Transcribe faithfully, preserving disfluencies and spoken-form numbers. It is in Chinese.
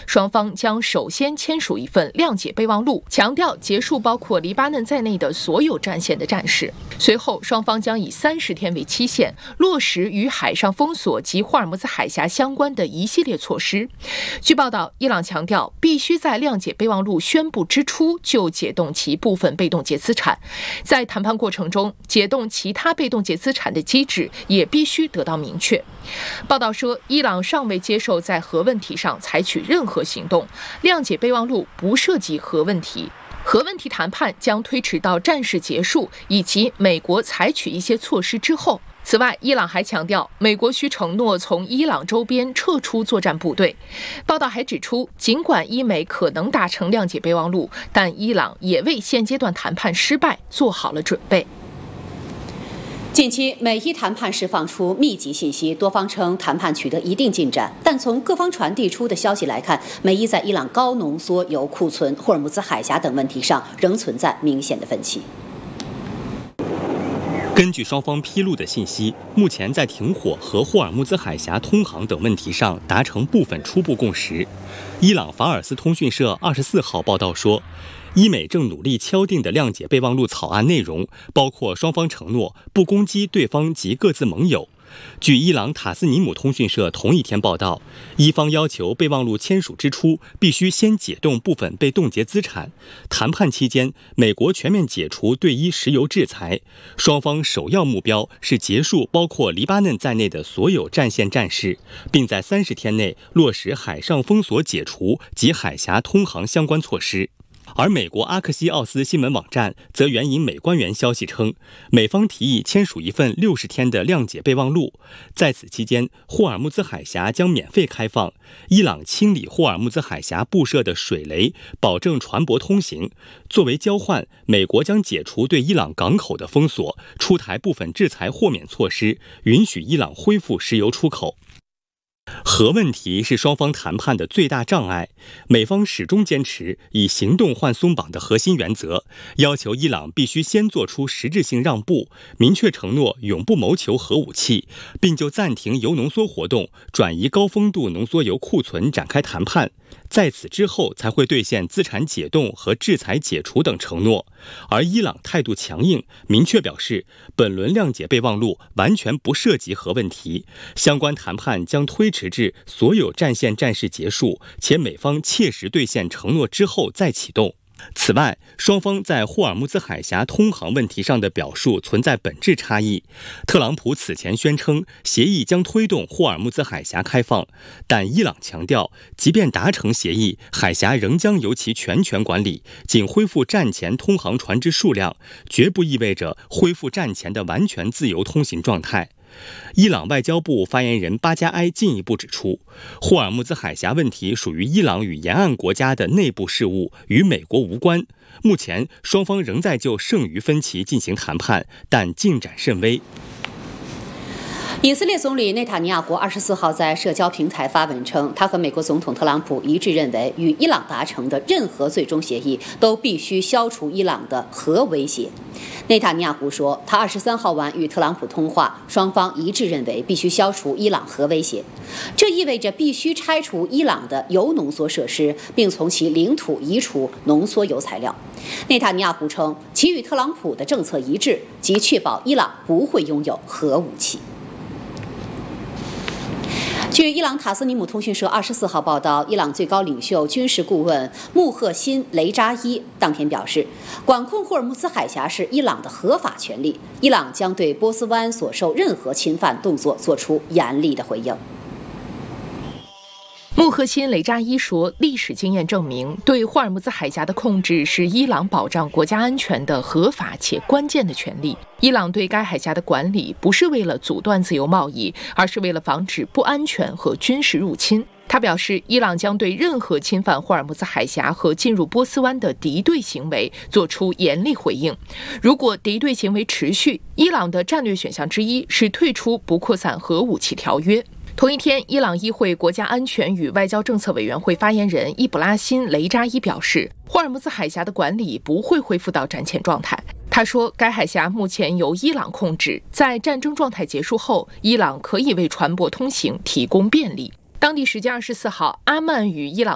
双方将首先签署一份谅解备忘录，强调结束包括黎巴嫩在内的所有战线的战事。随后，双方将以三十天为期限，落实与海上封锁及霍尔木兹海峡相关的一系列措施。据报道，伊朗强调必须在谅解备忘录宣布之初就解冻其部分被冻结资产，在谈判过程中，解冻其他被冻结资产的机制也必须得到明确。报道说，伊朗尚未接受在核问题上采取任何行动，谅解备忘录不涉及核问题。核问题谈判将推迟到战事结束以及美国采取一些措施之后。此外，伊朗还强调，美国需承诺从伊朗周边撤出作战部队。报道还指出，尽管伊美可能达成谅解备忘录，但伊朗也为现阶段谈判失败做好了准备。 近期，美伊谈判释放出密集信息，多方称谈判取得一定进展，但从各方传递出的消息来看，美伊在伊朗高浓缩铀库存、霍尔木兹海峡等问题上仍存在明显的分歧。 根据双方披露的信息，目前在停火和霍尔木兹海峡通航等问题上达成部分初步共识。伊朗法尔斯通讯社二十四号报道说，伊美正努力敲定的谅解备忘录草案内容包括双方承诺不攻击对方及各自盟友。据伊朗塔斯尼姆通讯社同一天报道，伊方要求备忘录签署之初必须先解冻部分被冻结资产。谈判期间，美国全面解除对伊石油制裁，双方首要目标是结束包括黎巴嫩在内的所有战线战事，并在三十天内落实海上封锁解除及海峡通航相关措施。而美国阿克西奥斯新闻网站则援引美官员消息称，美方提议签署一份六十天的谅解备忘录，在此期间，霍尔木兹海峡将免费开放，伊朗清理霍尔木兹海峡布设的水雷，保证船舶通行。作为交换，美国将解除对伊朗港口的封锁，出台部分制裁豁免措施，允许伊朗恢复石油出口。核问题是双方谈判的最大障碍，美方始终坚持以行动换松绑的核心原则，要求伊朗必须先做出实质性让步，明确承诺永不谋求核武器，并就暂停铀浓缩活动、转移高丰度浓缩铀库存展开谈判。在此之后才会兑现资产解冻和制裁解除等承诺。而伊朗态度强硬，明确表示本轮谅解备忘录完全不涉及核问题，相关谈判将推迟至所有战线战事结束，且美方切实兑现承诺之后再启动。此外，双方在霍尔木兹海峡通航问题上的表述存在本质差异。特朗普此前宣称协议将推动霍尔木兹海峡开放，但伊朗强调，即便达成协议，海峡仍将由其全权管理，仅恢复战前通航船只数量，绝不意味着恢复战前的完全自由通行状态。伊朗外交部发言人巴加埃进一步指出，霍尔木兹海峡问题属于伊朗与沿岸国家的内部事务，与美国无关。目前双方仍在就剩余分歧进行谈判，但进展甚微。 以色列总理内塔尼亚胡二十四号在社交平台发文称，他和美国总统特朗普一致认为，与伊朗达成的任何最终协议都必须消除伊朗的核威胁。内塔尼亚胡说，他二十三号晚与特朗普通话，双方一致认为必须消除伊朗核威胁，这意味着必须拆除伊朗的铀浓缩设施，并从其领土移除浓缩铀材料。内塔尼亚胡称，其与特朗普的政策一致，即确保伊朗不会拥有核武器。据伊朗塔斯尼姆通讯社二十四号报道，伊朗最高领袖军事顾问穆赫辛·雷扎伊当天表示，管控霍尔木兹海峡是伊朗的合法权利，伊朗将对波斯湾所受任何侵犯动作做出严厉的回应。 穆赫辛·雷扎伊说，历史经验证明，对霍尔木兹海峡的控制是伊朗保障国家安全的合法且关键的权利。伊朗对该海峡的管理不是为了阻断自由贸易，而是为了防止不安全和军事入侵。他表示，伊朗将对任何侵犯霍尔木兹海峡和进入波斯湾的敌对行为做出严厉回应。如果敌对行为持续，伊朗的战略选项之一是退出不扩散核武器条约。同一天，伊朗议会国家安全与外交政策委员会发言人伊布拉辛·雷扎伊表示，霍尔木兹海峡的管理不会恢复到战前状态。他说，该海峡目前由伊朗控制，在战争状态结束后，伊朗可以为船舶通行提供便利。当地时间二十四号，阿曼与伊朗